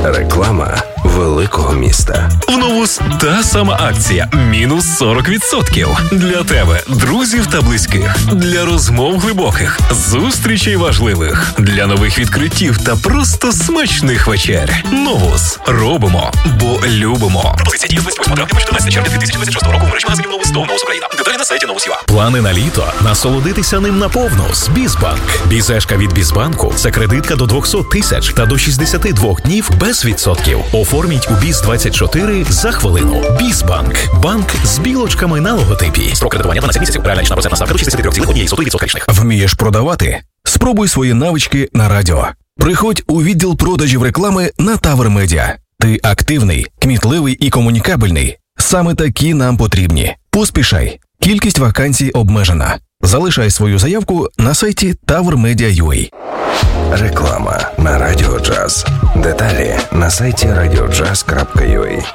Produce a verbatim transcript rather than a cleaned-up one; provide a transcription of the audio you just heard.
Реклама великого міста. В Новус та сама акція. Мінус сорок відсотків. Для тебе, друзів та близьких. Для розмов глибоких, зустрічей важливих. Для нових відкриттів та просто смачних вечер. Новус. Робимо, бо любимо. Пропозиція діє з двадцять восьмого травня по чотирнадцяте червня дві тисячі двадцять шостого року в мережі магазинів Новус та Новус Україна. Деталі на сайті Новус.ua. Плани на літо. Насолодитися ним наповну з Бізбанк. Бізешка від Бізбанку – це кредитка до двісті тисяч та до шістдесят два днів без відсотків. Оформіть у Біз двадцять чотири за хвилину. Бізбанк. Банк з білочками на логотипі. Строк кредитування дванадцять місяців. Реальна річна процентна ставка до шістдесят три цілих одна сотих відсотка річних. Вмієш продавати? Спробуй свої навички на радіо. Приходь у відділ продажів реклами на Тавр Медіа. Ти активний, кмітливий і комунікабельний. Саме такі нам потрібні. Поспішай. Кількість вакансій обмежена. Залишай свою заявку на сайті тавр медіа крапка ю а. Реклама на Радіо Джаз. Деталі на сайті радіо джаз крапка ю а.